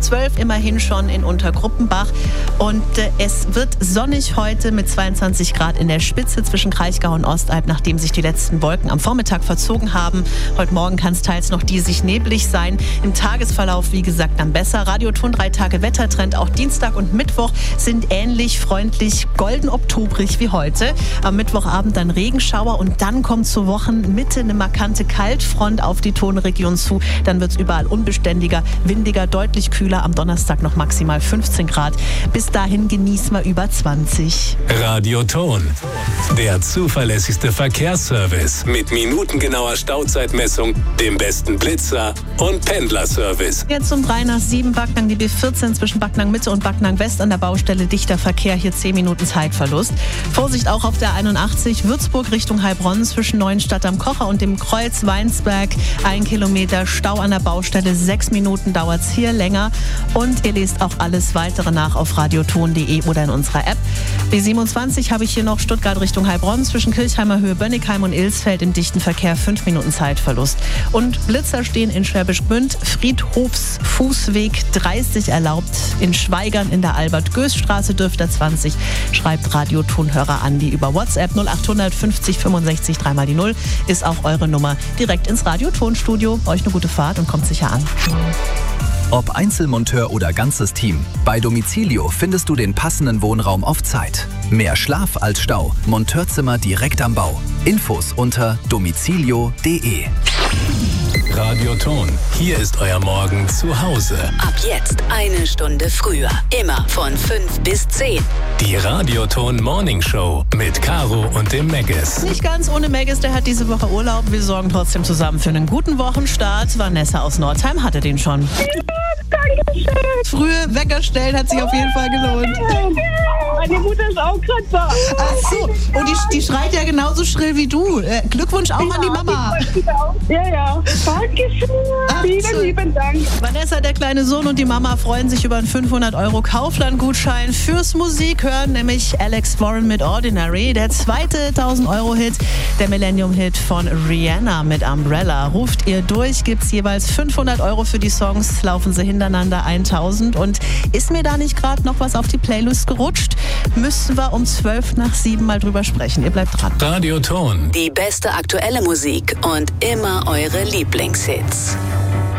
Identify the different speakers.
Speaker 1: 12 immerhin schon in Untergruppenbach. Und es wird sonnig heute mit 22 Grad in der Spitze zwischen Kraichgau und Ostalb, nachdem sich die letzten Wolken am Vormittag verzogen haben. Heute Morgen kann es teils noch diesig neblig sein. Im Tagesverlauf, wie gesagt, dann besser. Radioton 3 Tage Wettertrend. Auch Dienstag und Mittwoch sind ähnlich freundlich golden-oktobrig wie heute. Am Mittwochabend dann Regenschauer und dann kommt zur Wochenmitte eine markante Kaltfront auf die Tonregion zu. Dann wird es überall unbeständiger, windiger, deutlich kühler. Am Donnerstag noch maximal 15 Grad. Bis dahin genießen wir über 20.
Speaker 2: Radioton, der zuverlässigste Verkehrsservice mit minutengenauer Stauzeitmessung, dem besten Blitzer und Pendlerservice.
Speaker 1: Jetzt um 3:07 Backnang, die B14 zwischen Backnang Mitte und Backnang West an der Baustelle. Dichter Verkehr, hier 10 Minuten Zeitverlust. Vorsicht auch auf der 81 Würzburg Richtung Heilbronn zwischen Neuenstadt am Kocher und dem Kreuz Weinsberg. 1 Kilometer Stau an der Baustelle, 6 Minuten dauert es hier länger. Und ihr lest auch alles weitere nach auf radioton.de oder in unserer App. B27 habe ich hier noch Stuttgart Richtung Heilbronn zwischen Kirchheimer Höhe, Bönnigheim und Ilsfeld im dichten Verkehr 5 Minuten Zeitverlust. Und Blitzer stehen in Schwäbisch Gmünd, Friedhofsfußweg 30 erlaubt. In Schweigern in der Albert-Goes-Straße dürfte er 20. Schreibt Radiotonhörer Andi über WhatsApp 0800 50 65 3 mal die 0 ist auch eure Nummer. Direkt ins Radiotonstudio. Euch eine gute Fahrt und kommt sicher an.
Speaker 3: Ob Einzelmonteur oder ganzes Team, bei Domicilio findest du den passenden Wohnraum auf Zeit. Mehr Schlaf als Stau. Monteurzimmer direkt am Bau. Infos unter domicilio.de.
Speaker 2: Radioton, hier ist euer Morgen zu Hause.
Speaker 4: Ab jetzt 1 Stunde früher. Immer von 5 bis 10.
Speaker 2: Die Radioton Morning Show mit Caro und dem Megis.
Speaker 1: Nicht ganz ohne Megis, der hat diese Woche Urlaub. Wir sorgen trotzdem zusammen für einen guten Wochenstart. Vanessa aus Nordheim hatte den schon.
Speaker 5: Dankeschön.
Speaker 1: Frühe Wecker stellen hat sich auf jeden Fall gelohnt.
Speaker 5: Meine Mutter ist auch gerade da.
Speaker 1: Ach so, und die schreit ja genauso schrill wie du. Glückwunsch auch an die Mama.
Speaker 5: Ja. Dankeschön. Vielen Dank.
Speaker 1: Vanessa, der kleine Sohn und die Mama freuen sich über einen 500€ Kaufland-Gutschein fürs Musikhören, nämlich Alex Warren mit Ordinary. Der zweite 1000-Euro-Hit, der Millennium-Hit von Rihanna mit Umbrella. Ruft ihr durch, gibt's jeweils 500€ für die Songs, laufen sie hintereinander 1000. Und ist mir da nicht gerade noch was auf die Playlist gerutscht? Müssen wir um 7:12 mal drüber sprechen. Ihr bleibt dran.
Speaker 2: Radioton.
Speaker 4: Die beste aktuelle Musik und immer eure Lieblingshits.